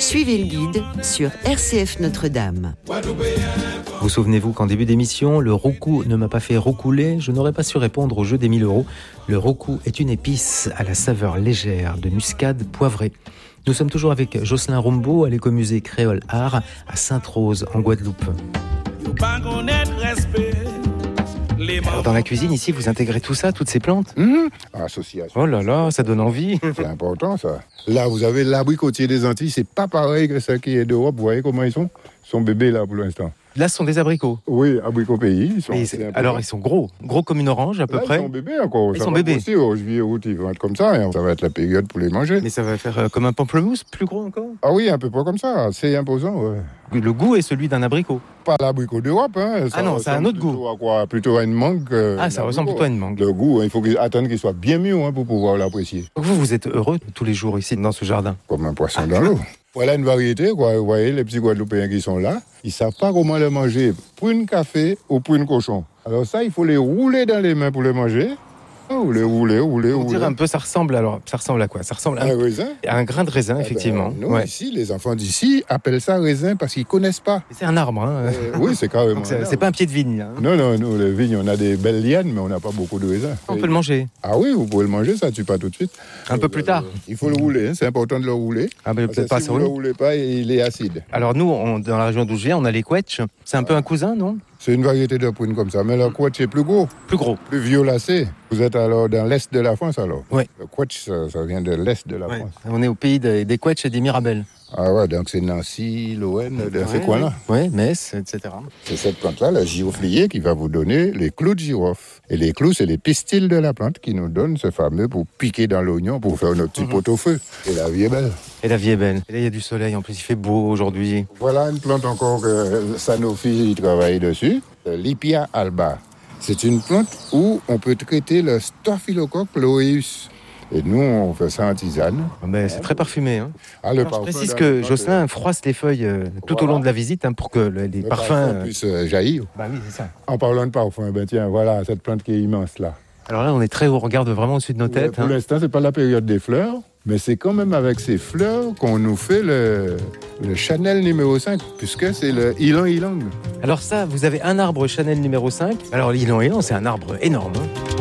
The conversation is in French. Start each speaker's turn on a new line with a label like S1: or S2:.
S1: Suivez le guide sur RCF Notre-Dame.
S2: Vous souvenez-vous qu'en début d'émission, le roucou ne m'a pas fait roucouler? Je n'aurais pas su répondre au jeu des 1000 €. Le roucou est une épice à la saveur légère de muscade poivrée. Nous sommes toujours avec Jocelyn Rombaud à l'écomusée Créole Art à Sainte-Rose en Guadeloupe. Alors dans la cuisine ici, vous intégrez tout ça, toutes ces plantes?
S3: Association.
S2: Oh là là, ça donne envie.
S3: C'est important ça. Là, vous avez l'abricotier des Antilles, c'est pas pareil que ceux qui est d'Europe. Vous voyez comment ils sont? Ils sont bébés là pour l'instant.
S2: Là, ce sont des abricots.
S3: Oui, abricots pays.
S2: Alors, ils sont gros comme une orange à peu près.
S3: Ils sont bébés encore.
S2: Ils sont bébés.
S3: Aussi, au juillet, août, ils vont être comme ça. Et ça va être la période pour les manger.
S2: Mais ça va faire comme un pamplemousse, plus gros encore.
S3: Ah oui, un peu pas comme ça. C'est imposant. Ouais.
S2: Le goût est celui d'un abricot.
S3: Pas l'abricot d'Europe. Hein.
S2: Ah non, c'est un autre goût.
S3: Plutôt à une mangue.
S2: Ça ressemble plutôt à une mangue.
S3: Le goût, il faut attendre qu'il soit bien mûr pour pouvoir l'apprécier.
S2: Vous êtes heureux tous les jours ici dans ce jardin?
S3: Comme un poisson dans l'eau. Voilà une variété, quoi. Vous voyez, les petits Guadeloupéens qui sont là, ils ne savent pas comment le manger, prune café ou prune cochon. Alors ça, il faut les rouler dans les mains pour les manger. Vous les rouler.
S2: Vous dire un peu, ça ressemble à quoi? Ça ressemble à
S3: un raisin.
S2: À un grain de raisin, effectivement.
S3: Nous, ici, les enfants d'ici appellent ça raisin parce qu'ils ne connaissent pas.
S2: C'est un arbre, hein.
S3: Oui, c'est carrément.
S2: Donc, c'est pas un pied de vigne. Hein.
S3: Non, nous, les vignes, on a des belles lianes, mais on n'a pas beaucoup de raisins.
S2: On peut le manger.
S3: Ah oui, vous pouvez le manger, ça ne tue pas tout de suite.
S2: Un peu plus tard.
S3: Il faut le rouler, c'est important de le rouler.
S2: Ah, mais peut-être pas
S3: si vous ne le roulez pas, il est acide.
S2: Alors nous, dans la région d'où je viens, on a les quetch. C'est un peu un cousin, non?
S3: C'est une variété de prunes comme ça, mais le quetch est plus gros.
S2: Plus gros.
S3: Plus violacé. Vous êtes alors dans l'est de la France alors?
S2: Oui.
S3: Le quetch, ça vient de l'est de la France.
S2: On est au pays des quetch et des mirabelles.
S3: Ah ouais, donc c'est Nancy, Lorraine, dans ces coins-là.
S2: Oui, Metz, etc.
S3: C'est cette plante-là, le giroflier, qui va vous donner les clous de girofle. Et les clous, c'est les pistils de la plante qui nous donnent ce fameux pour piquer dans l'oignon, pour faire notre petit pot-au-feu. Et la vie est belle.
S2: Et là, il y a du soleil, en plus, il fait beau aujourd'hui.
S3: Voilà une plante encore que Sanofi travaille dessus, l'Ipia alba. C'est une plante où on peut traiter le Staphylococcus aureus. Et nous, on fait ça en tisane.
S2: Mais c'est très parfumé. Hein.
S3: Je
S2: précise que Jocelyn froisse les feuilles tout au long de la visite pour que les parfums
S3: puissent jaillir.
S2: Bah oui, c'est ça.
S3: En parlant de parfum, tiens, voilà cette plante qui est immense là.
S2: Alors là, on est très haut, on regarde vraiment au-dessus de nos têtes.
S3: Pour l'instant, c'est pas la période des fleurs, mais c'est quand même avec ces fleurs qu'on nous fait le Chanel numéro 5, puisque c'est le ylang ylang.
S2: Alors ça, vous avez un arbre Chanel numéro 5. Alors l'ylang ylang, c'est un arbre énorme. Hein.